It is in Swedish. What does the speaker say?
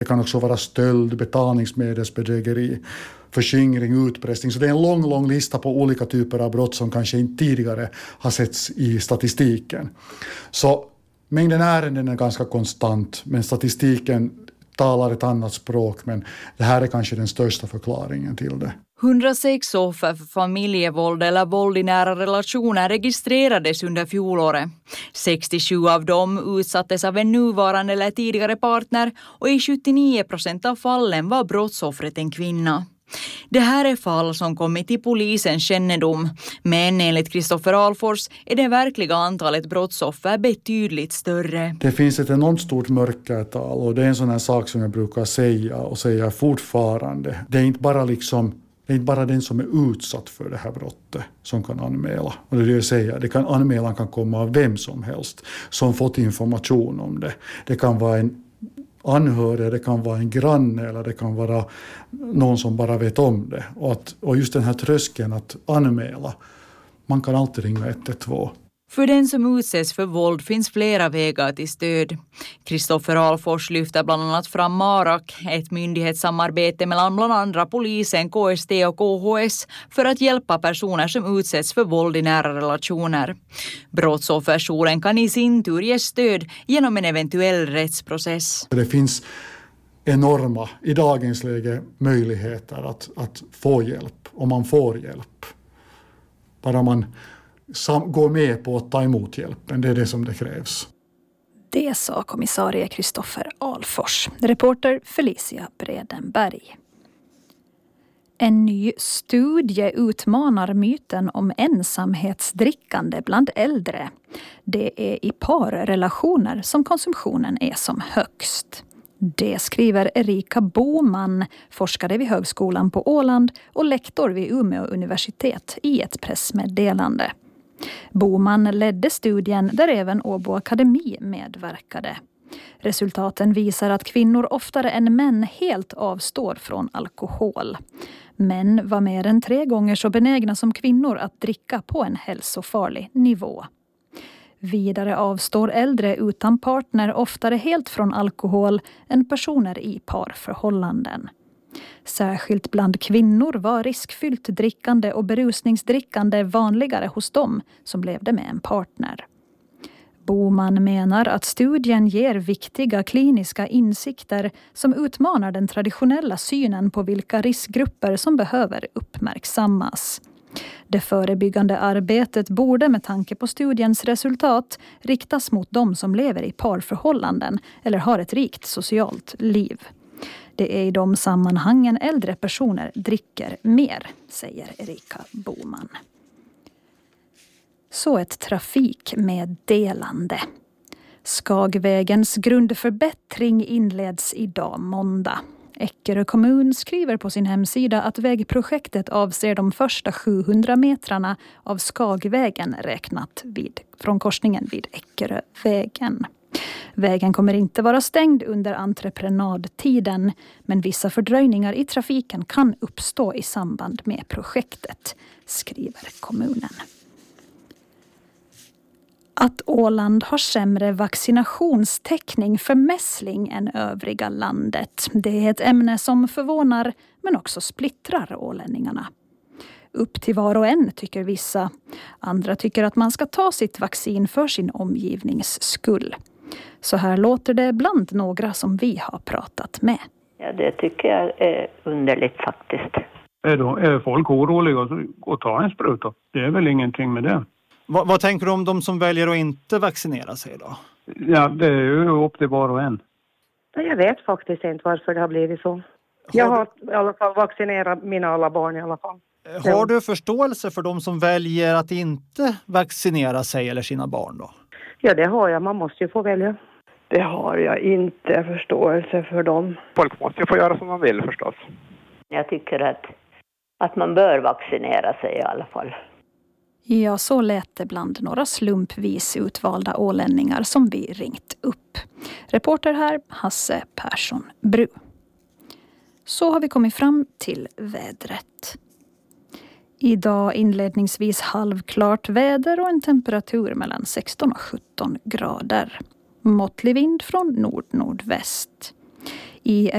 Det kan också vara stöld, betalningsmedelsbedrägeri, förskingring, utpressning. Så det är en lång lista på olika typer av brott som kanske inte tidigare har setts i statistiken. Så mängden ärenden är ganska konstant, men statistiken talar ett annat språk, men det här är kanske den största förklaringen till det. 106 offer för familjevåld eller våld i nära relationer registrerades under fjolåret. 67 av dem utsattes av en nuvarande eller tidigare partner och i 79% av fallen var brottsoffret en kvinna. Det här är fall som kommit till polisens kännedom, men enligt Kristoffer Alfors är det verkliga antalet brottsoffer betydligt större. Det finns ett enormt stort mörkertal och det är en sån här sak som jag brukar säga och säga fortfarande. Det är inte bara den som är utsatt för det här brottet som kan anmäla. Och det är det jag säger, anmälan kan komma av vem som helst som fått information om det. Det kan vara en anhörig, det kan vara en granne eller det kan vara någon som bara vet om det. Och just den här tröskeln att anmäla, man kan alltid ringa 112. För den som utsätts för våld finns flera vägar till stöd. Kristoffer Alfors lyfter bland annat fram MARAK, ett myndighetssamarbete mellan bland andra polisen, KST och KHS för att hjälpa personer som utsätts för våld i nära relationer. Brottsofferjouren kan i sin tur ge stöd genom en eventuell rättsprocess. Det finns enorma, i dagens läge, möjligheter att få hjälp, om man får hjälp. Bara man gå med på att ta emot hjälpen. Det är det som det krävs. Det sa kommissarie Kristoffer Alfors. Reporter Felicia Bredenberg. En ny studie utmanar myten om ensamhetsdrickande bland äldre. Det är i parrelationer som konsumtionen är som högst. Det skriver Erika Boman, forskare vid Högskolan på Åland och lektor vid Umeå universitet i ett pressmeddelande. Boman ledde studien där även Åbo Akademi medverkade. Resultaten visar att kvinnor oftare än män helt avstår från alkohol. Män var mer än 3 gånger så benägna som kvinnor att dricka på en hälsofarlig nivå. Vidare avstår äldre utan partner oftare helt från alkohol än personer i parförhållanden. Särskilt bland kvinnor var riskfyllt drickande och berusningsdrickande vanligare hos dem som levde med en partner. Boman menar att studien ger viktiga kliniska insikter som utmanar den traditionella synen på vilka riskgrupper som behöver uppmärksammas. Det förebyggande arbetet borde med tanke på studiens resultat riktas mot de som lever i parförhållanden eller har ett rikt socialt liv. Det är i de sammanhangen äldre personer dricker mer, säger Erika Boman. Så ett trafikmeddelande. Skagvägens grundförbättring inleds idag måndag. Eckerö kommun skriver på sin hemsida att vägprojektet avser de första 700 metrarna av Skagvägen räknat från korsningen vid Eckerövägen. Vägen kommer inte vara stängd under entreprenadtiden, men vissa fördröjningar i trafiken kan uppstå i samband med projektet, skriver kommunen. Att Åland har sämre vaccinationstäckning för mässling än övriga landet. Det är ett ämne som förvånar men också splittrar ålänningarna. Upp till var och en, tycker vissa. Andra tycker att man ska ta sitt vaccin för sin omgivnings skull. Så här låter det bland några som vi har pratat med. Ja, det tycker jag är underligt faktiskt. Är folk oroliga att ta en spruta? Det är väl ingenting med det. Vad tänker du om de som väljer att inte vaccinera sig då? Ja, det är ju upp till var och en. Jag vet faktiskt inte varför det har blivit så. Jag har i alla fall vaccinerat mina alla barn i alla fall. Har du förståelse för de som väljer att inte vaccinera sig eller sina barn då? Ja, det har jag. Man måste ju få välja. Det har jag inte förståelse för dem. Folk måste ju få göra som de vill förstås. Jag tycker att man bör vaccinera sig i alla fall. Ja, så lät det bland några slumpvis utvalda ålänningar som vi ringt upp. Reporter här, Hasse Persson Bru. Så har vi kommit fram till vädret. Idag inledningsvis halvklart väder och en temperatur mellan 16 och 17 grader. Måttlig vind från nord-nordväst. I